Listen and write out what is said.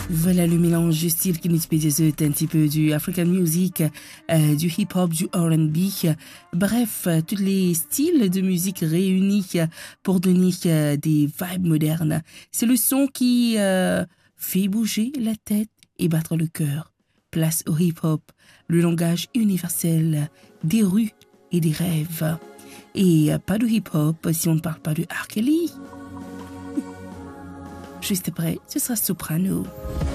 Voilà le mélange de styles qui nous fait un petit peu du African music, du hip-hop, du R&B. Bref, tous les styles de musique réunis pour donner des vibes modernes. C'est le son qui fait bouger la tête et battre le cœur. Place au hip-hop, le langage universel des rues et des rêves. Et pas de hip-hop si on ne parle pas de R. Kelly. Juste après, ce sera Soprano.